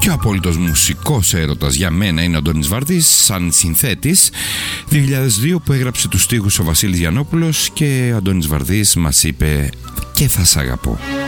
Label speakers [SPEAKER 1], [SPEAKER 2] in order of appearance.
[SPEAKER 1] Και ο απόλυτος μουσικός έρωτας για μένα είναι ο Αντώνης Βαρδής σαν συνθέτης 2002 που έγραψε τους στίχους ο Βασίλης Γιαννόπουλος και ο Αντώνης Βαρδής μας είπε «Και θα σ' αγαπώ».